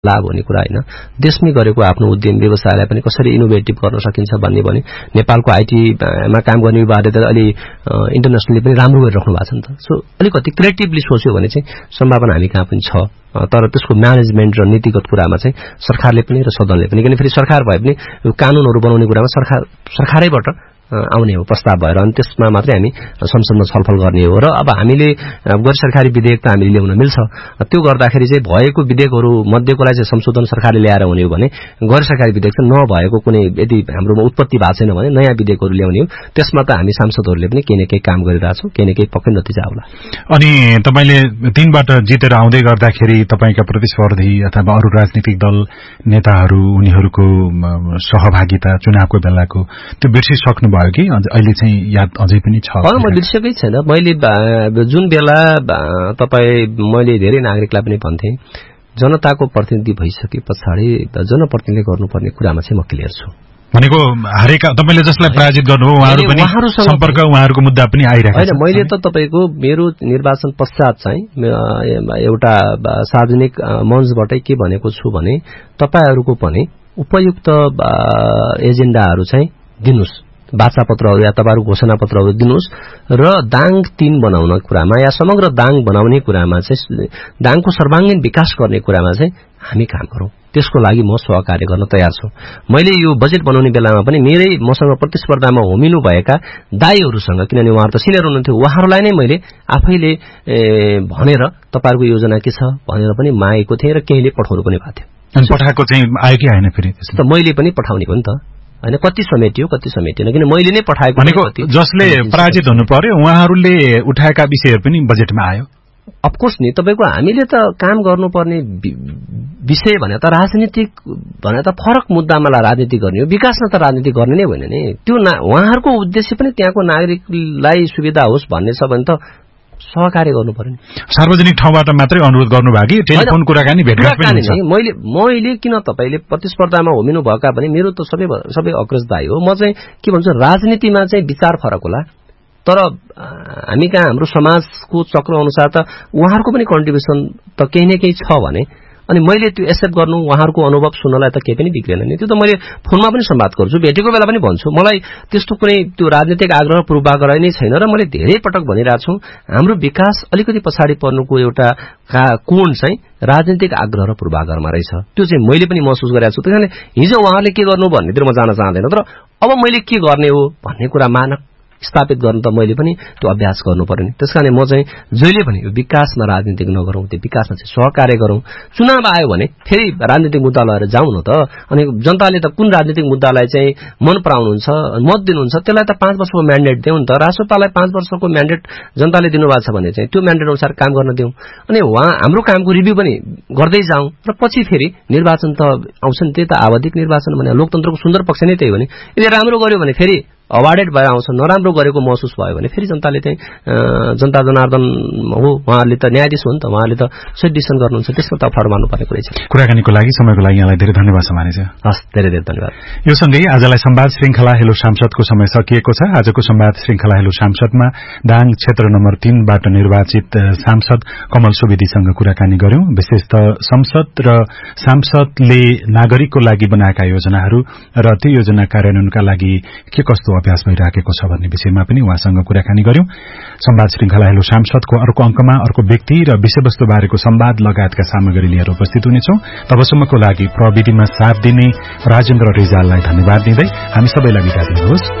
लाभ हुने कुरा हैन। देशमै गरेको आफ्नो उद्यम व्यवसायलाई पनि कसरी इनोभेटिभ गर्न सकिन्छ भन्ने भने नेपालको आईटीमा काम गर्ने युवाहरूले त अलि इन्टरनेशनली पनि राम्रो गरिराख्नु भएको छ नि त। सो अलिकति क्रिएटिभली सोच्यो भने चाहिँ सम्भावना हामी कहाँ पनि छ। तर त्यसको म्यानेजमेन्ट र नीतिगत कुरामा चाहिँ सरकारले पनि र सदनले पनि, किन फेरि सरकार भए पनि कानूनहरू बनाउने कुरामा सरकारैबाट आउने हो प्रस्ताव भएर, अनि त्यसमा मात्रै हामी संसदमा छलफल गर्ने हो। र अब हामीले गैर सरकारी विधेयक त हामीले ल्याउन मिल्छ, त्यो गर्दाखेरि चाहिँ भएको विधेयकहरू मध्येकोलाई चाहिँ संशोधन सरकारले ल्याएर हुने हो भने गैर सरकारी विधेयक चाहिँ नभएको कुनै यदि हाम्रोमा उत्पत्ति भएको छैन भने नयाँ विधेयकहरू ल्याउने हो। त्यसमा त हामी सांसदहरूले पनि केही न केही काम गरिरहेछौँ, केही न केही पक्कै नतिजा आउला। अनि तपाईले 3 बाट जितेर आउँदै गर्दाखेरि तपाईका प्रतिस्पर्धी अथवा अरू राजनीतिक दल नेताहरू उनीहरूको सहभागिता चुनावको बेलाको त्यो बिर्सिसक्नु भयो कि अहिले चाहिँ याद अझै पनि छ? म बिर्सेकै छैन। मैले जुन बेला मैले धेरै नागरिकलाई पनि भन्थे जनताको प्रतिनिधि भइसके पछाडि जनप्रतिनिधिले गर्नुपर्ने कुरामा चाहिँ म क्लियर छु। भनेको हरेका तपाईले जसलाई पराजित गर्नुभयो उहाँहरू पनि सम्पर्क उहाँहरूको मुद्दा पनि आइरहेको छ। हैन, मैले त तपाईको मेरो निर्वाचन पश्चात चाहिँ एउटा सार्वजनिक मञ्चबाटै के भनेको छु भने तपाईहरुको पनि उपयुक्त एजेन्डाहरू चाहिँ दिनुस्, वाचापत्रहरू या तपाईहरु घोषणापत्रहरू दिनुस् र दाङ 3 बनाउन कुरामा या समग्र दाङ बनाउने कुरामा चाहिँ दाङको सर्वाङ्गीन विकास गर्ने कुरामा चाहिँ हामी काम गरौं। त्यसको लागि म सहकार्य गर्न तयार छु। मैले यो बजेट बनाउने बेलामा पनि मसँग प्रतिस्पर्धामा होमिनु भएका दाइहरुसँग, किनभने उहाँहरु त सिनियर हुनुहुन्थ्यो, उहाँहरुलाई नै मैले आफैले भनेर तपाईहरुको योजना के छ भनेर पनि मागेको थिएँ र केहीले पठाउनु पनि भएको थियो। अनि पठाएको चाहिँ आयो कि आएन फेरि? त मैले पनि पठाउने हो नि त, हैन कति समेटियो कति समेटिएन, किन मैले नै पठाएको भनेको जसले पराजित हुनु पर्यो उहाँहरूले उठाएका विषयहरू पनि बजेटमा आयो। अफकोर्स नि, तपाईको हामीले त काम गर्नुपर्ने विषय भने त राजनीतिक भने त फरक मुद्दामा राजनीति गर्ने हो, विकासमा त राजनीति गर्ने नै होइन नि। त्यो उहाँहरूको उद्देश्य पनि त्यहाँको नागरिकलाई सुविधा होस् भन्ने छ भने त सहकार्य गर्नु पर्यो नि। सार्वजनिक ठाउँबाट मात्रै अनुरोध गर्नुभयो कि टेलिफोन कुराकानी भेटघाट पनि हुन्छ? मैले किन तपाईले प्रतिस्पर्धामा होमिनु भएका भने मेरो त सबै अग्रज दाइ हो। म चाहिँ के भन्छु, राजनीतिमा चाहिँ विचार फरक होला, तर हामी कहाँ हाम्रो समाजको चक्र अनुसार त उहाँहरूको पनि कन्ट्रिब्युसन त केही न केही छ भने अनि मैले त्यो एक्सेप्ट गर्नु, उहाँहरूको अनुभव सुन्नलाई त केही पनि बिग्रेन नि। त्यो त मैले फोनमा पनि संवाद गर्छु, भेटेको बेला पनि भन्छु। मलाई त्यस्तो कुनै त्यो राजनीतिक आग्रह पूर्वाग्रह नै छैन र मैले धेरै पटक भनिरहेको छु हाम्रो विकास अलिकति पछाडि पर्नुको एउटा कोण चाहिँ राजनीतिक आग्रह र पूर्वाग्रहमा रहेछ। त्यो चाहिँ मैले पनि महसुस गरेको छु। त्यसैले हिजो उहाँहरूले के गर्नु भन्नेतिर म जान चाहदैन, तर अब मैले के गर्ने हो भन्ने कुरा मानक स्थापित गर्न त मैले पनि त्यो अभ्यास गर्नु पर्यो नि। त्यसकारण म चाहिँ जहिले पनि यो विकासमा राजनीतिक नगरौं, त्यो विकासमा चाहिँ सहकार्य गरौं। चुनाव आयो भने फेरि राजनीतिक मुद्दा लिएर जाउँ न त। अनि जनताले त कुन राजनीतिक मुद्दालाई चाहिँ मन पराउनुहुन्छ, मत दिनुहुन्छ, त्यसलाई त 5 वर्षको म्यान्डेट देऊ नि त। राष्ट्रपालाई 5 वर्षको म्यान्डेट जनताले दिनुभएको छ भने चाहिँ त्यो म्यान्डेट अनुसार काम गर्न दिउँ। अनि हाम्रो कामको रिभ्यू पनि गर्दै जाउँ र पछि फेरि निर्वाचन त आउँछ नि। त्यही त आवधिक निर्वाचन भने लोकतन्त्रको सुन्दर पक्ष नै त्यही हो नि। यदि राम्रो गर्यो भने फेरि अवार्डेड भएर आउँछ, नराम्रो गरेको महसुस भयो भने फेरि जनताले चाहिँ जनता जनार्दन हो, उहाँहरूले त न्यायाधीश हो नि त, उहाँहरूले त सही डिसिसन गर्नुहुन्छ, त्यसमा त अप्ठ्यारो मान्नुपर्ने कुरा छ। कुराकानीको लागि समयको लागि यहाँलाई धेरै धन्यवाद छ मानिस। हस्, धेरै धेरै धन्यवाद। यो सँगै आजलाई संवाद श्रृंखला हेलो सांसदको समय सकिएको छ। आजको संवाद श्रृंखला हेलो सांसदमा दाङ क्षेत्र नम्बर 3 बाट निर्वाचित सांसद कमल सुवेदीसँग कुराकानी गर्यौं। विशेषतः संसद र सांसदले नागरिकको लागि बनाएका योजनाहरू र ती योजना कार्यान्वयनका लागि के कस्तो अभ्यास भइराखेको छ भन्ने विषयमा पनि उहाँसँग कुराकानी गर्यौं। संवाद श्रृंखला हेलो सांसदको अर्को अंकमा अर्को व्यक्ति र विषयवस्तु बारेको संवाद लगायतका सामग्री लिएर उपस्थित हुनेछौं। तबसम्मको लागि प्रविधिमा साथ दिने राजेन्द्र रिजाललाई धन्यवाद दिँदै हामी सबैलाई बिदा दिनुहोस्।